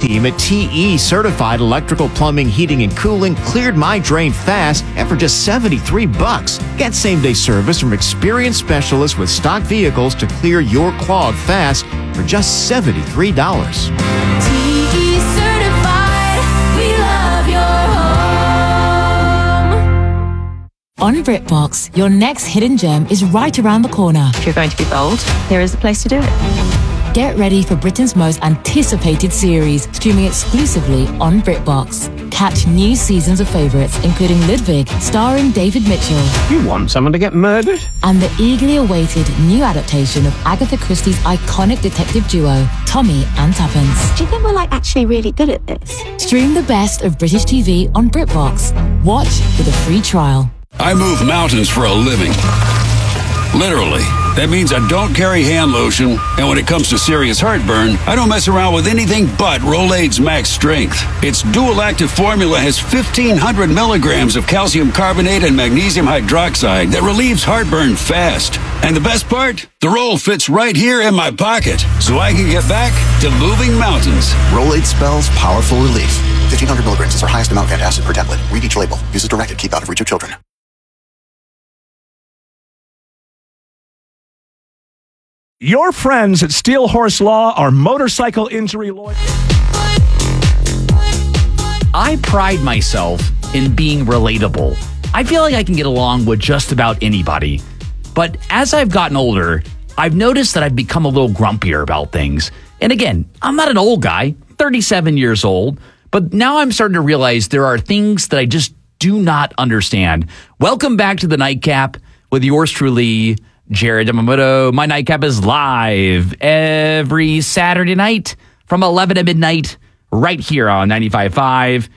team at TE Certified Electrical Plumbing, Heating, and Cooling cleared my drain fast and for just $73. Get same-day service from experienced specialists with stock vehicles to clear your clog fast for just $73. TE Certified, we love your home. On BritBox, your next hidden gem is right around the corner. If you're going to be bold, here is the place to do it. Get ready for Britain's most anticipated series, streaming exclusively on BritBox. Catch new seasons of favourites, including Ludwig, starring David Mitchell. You want someone to get murdered? And the eagerly awaited new adaptation of Agatha Christie's iconic detective duo, Tommy and Tuppence. Do you think we're actually really good at this? Stream the best of British TV on BritBox. Watch with a free trial. I move mountains for a living. Literally. That means I don't carry hand lotion, and when it comes to serious heartburn, I don't mess around with anything but Rolaids Max Strength. Its dual-active formula has 1,500 milligrams of calcium carbonate and magnesium hydroxide that relieves heartburn fast. And the best part? The roll fits right here in my pocket, so I can get back to moving mountains. Rolaids spells powerful relief. 1,500 milligrams is our highest amount of antacid per tablet. Read each label. Use as directed. Keep out of reach of children. Your friends at Steel Horse Law are motorcycle injury lawyers. I pride myself in being relatable. I feel like I can get along with just about anybody. But as I've gotten older, I've noticed that I've become a little grumpier about things. And again, I'm not an old guy, 37 years old, but now I'm starting to realize there are things that I just do not understand. Welcome back to the Nightcap with yours truly, Jared Yamamoto. My Nightcap is live every Saturday night from 11 to midnight right here on 95.5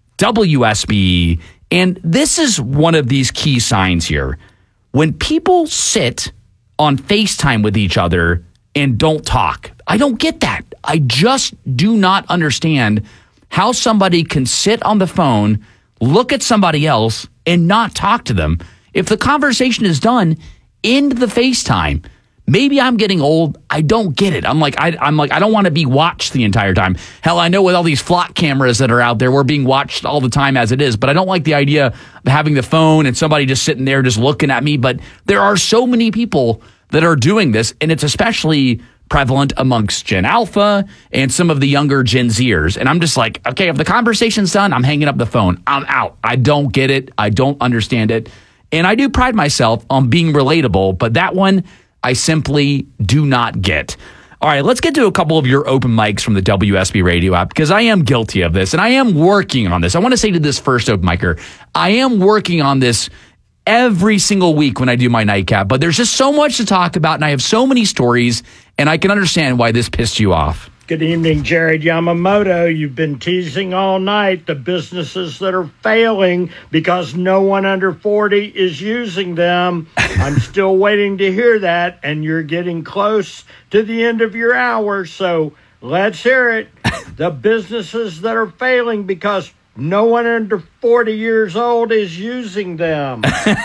WSB. And this is one of these key signs here. When people sit on FaceTime with each other and don't talk, I don't get that. I just do not understand how somebody can sit on the phone, look at somebody else, and not talk to them. If the conversation is done, end the FaceTime. Maybe I'm getting old. I don't get it. I'm like, I don't want to be watched the entire time. Hell, I know with all these flock cameras that are out there, we're being watched all the time as it is, but I don't like the idea of having the phone and somebody just sitting there just looking at me. But there are so many people that are doing this, and it's especially prevalent amongst Gen Alpha and some of the younger Gen Zers. And I'm just like, okay, if the conversation's done, I'm hanging up the phone. I'm out. I don't get it. I don't understand it. And I do pride myself on being relatable, but that one I simply do not get. All right, let's get to a couple of your open mics from the WSB radio app, because I am guilty of this, and I am working on this. I want to say to this first open micer, I am working on this every single week when I do my Nightcap, but there's just so much to talk about, and I have so many stories, and I can understand why this pissed you off. Good evening, Jared Yamamoto. You've been teasing all night the businesses that are failing because no one under 40 is using them. I'm still waiting to hear that, and you're getting close to the end of your hour, so let's hear it. The businesses that are failing because no one under 40 years old is using them.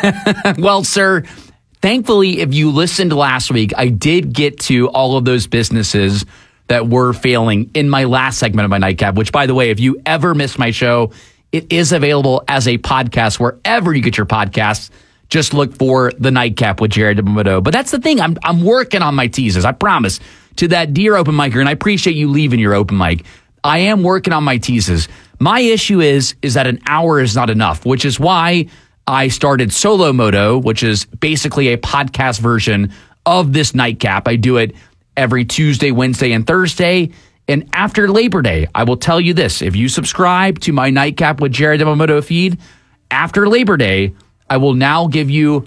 Well, sir, thankfully, if you listened last week, I did get to all of those businesses that were failing in my last segment of my Nightcap, which, by the way, if you ever missed my show, it is available as a podcast wherever you get your podcasts. Just look for the Nightcap with Jared Yamamoto. But that's the thing. I'm working on my teases. I promise. To that dear open micer, and I appreciate you leaving your open mic, I am working on my teases. My issue is that an hour is not enough, which is why I started Solo Moto, which is basically a podcast version of this Nightcap. I do it every Tuesday, Wednesday, and Thursday. And after Labor Day, I will tell you this. If you subscribe to my Nightcap with Jared Yamamoto feed, after Labor Day, I will now give you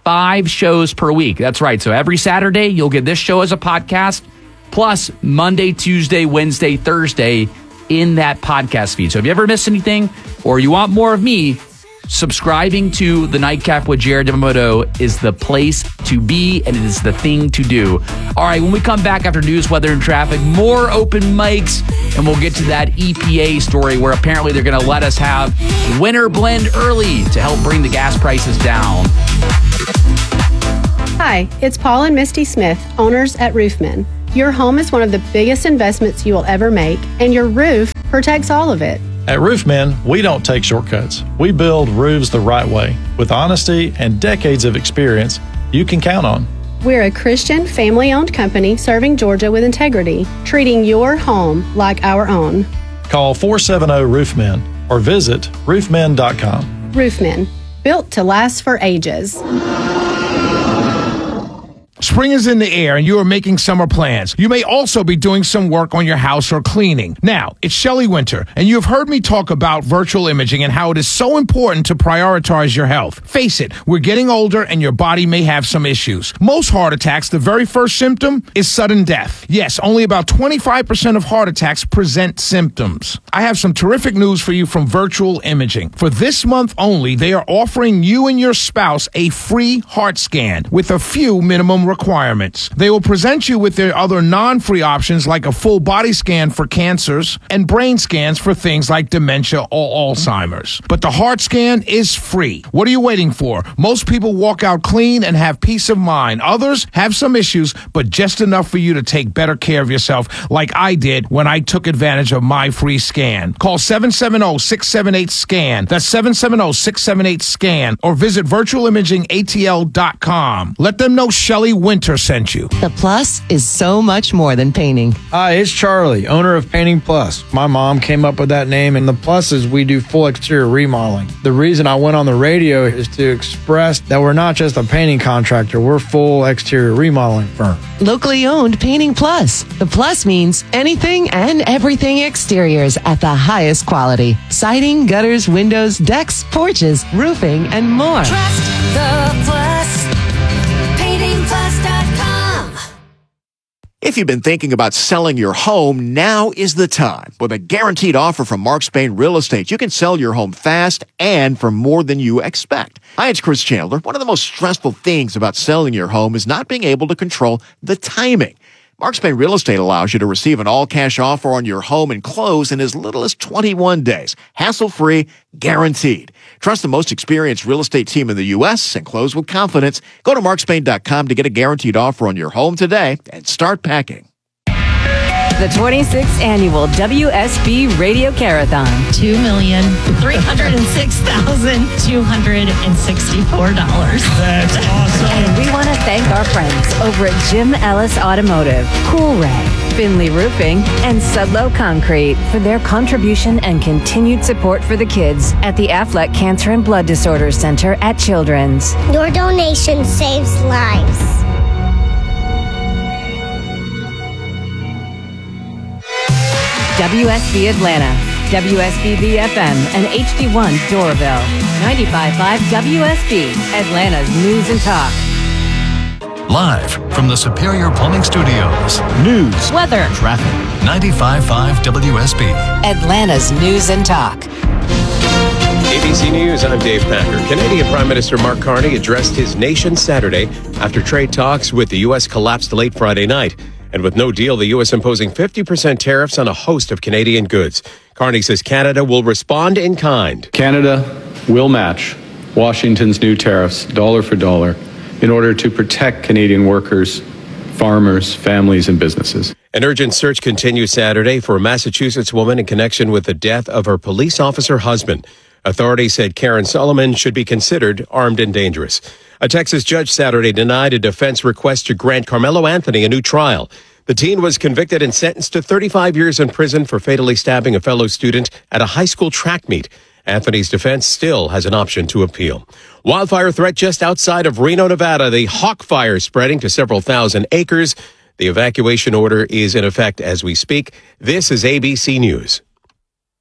5 shows per week. That's right. So every Saturday, you'll get this show as a podcast, plus Monday, Tuesday, Wednesday, Thursday in that podcast feed. So if you ever miss anything or you want more of me, subscribing to the Nightcap with Jared Yamamoto is the place to be, and it is the thing to do. All right, when we come back after news, weather, and traffic, more open mics, and we'll get to that EPA story where apparently they're going to let us have winter blend early to help bring the gas prices down. Hi, it's Paul and Misty Smith, owners at Roofman. Your home is one of the biggest investments you will ever make, and your roof protects all of it. At Roofmen, we don't take shortcuts. We build roofs the right way, with honesty and decades of experience you can count on. We're a Christian, family-owned company serving Georgia with integrity, treating your home like our own. Call 470-ROOFMEN or visit roofmen.com. Roofmen, built to last for ages. Spring is in the air and you are making summer plans. You may also be doing some work on your house or cleaning. Now, it's Shelley Winter, and you have heard me talk about virtual imaging and how it is so important to prioritize your health. Face it, we're getting older and your body may have some issues. Most heart attacks, the very first symptom is sudden death. Yes, only about 25% of heart attacks present symptoms. I have some terrific news for you from Virtual Imaging. For this month only, they are offering you and your spouse a free heart scan with a few minimum requirements. They will present you with their other non-free options like a full body scan for cancers and brain scans for things like dementia or Alzheimer's. But the heart scan is free. What are you waiting for? Most people walk out clean and have peace of mind. Others have some issues, but just enough for you to take better care of yourself like I did when I took advantage of my free scan. Call 770-678-SCAN. That's 770-678-SCAN or visit virtualimagingatl.com. Let them know Shelley Winter sent you. The Plus is so much more than painting. Hi, it's Charlie, owner of Painting Plus. My mom came up with that name, and the Plus is we do full exterior remodeling. The reason I went on the radio is to express that we're not just a painting contractor, we're full exterior remodeling firm. Locally owned Painting Plus. The Plus means anything and everything exteriors at the highest quality. Siding, gutters, windows, decks, porches, roofing, and more. Trust the Plus. PaintingPlus.com. If you've been thinking about selling your home, now is the time. With a guaranteed offer from Mark Spain Real Estate, you can sell your home fast and for more than you expect. Hi, it's Chris Chandler. One of the most stressful things about selling your home is not being able to control the timing. Mark Spain Real Estate allows you to receive an all-cash offer on your home and close in as little as 21 days. Hassle-free, guaranteed. Trust the most experienced real estate team in the U.S. and close with confidence. Go to markspain.com to get a guaranteed offer on your home today and start packing. The 26th Annual WSB Radio Carathon. $2,306,264. That's awesome. And we want to thank our friends over at Jim Ellis Automotive, Cool Ray, Finley Roofing, and Sudlow Concrete for their contribution and continued support for the kids at the Affleck Cancer and Blood Disorders Center at Children's. Your donation saves lives. WSB Atlanta, WSB FM, and HD1 Doraville. 95.5 WSB, Atlanta's News and Talk. Live from the Superior Plumbing Studios. News, weather, traffic. 95.5 WSB. Atlanta's News and Talk. ABC News, I'm Dave Packer. Canadian Prime Minister Mark Carney addressed his nation Saturday after trade talks with the U.S. collapsed late Friday night. And with no deal, the U.S. imposing 50% tariffs on a host of Canadian goods. Carney says Canada will respond in kind. Canada will match Washington's new tariffs dollar for dollar in order to protect Canadian workers, farmers, families, and businesses. An urgent search continues Saturday for a Massachusetts woman in connection with the death of her police officer husband. Authorities said Karen Solomon should be considered armed and dangerous. A Texas judge Saturday denied a defense request to grant Carmelo Anthony a new trial. The teen was convicted and sentenced to 35 years in prison for fatally stabbing a fellow student at a high school track meet. Anthony's defense still has an option to appeal. Wildfire threat just outside of Reno, Nevada. The Hawk Fire spreading to several thousand acres. The evacuation order is in effect as we speak. This is ABC News.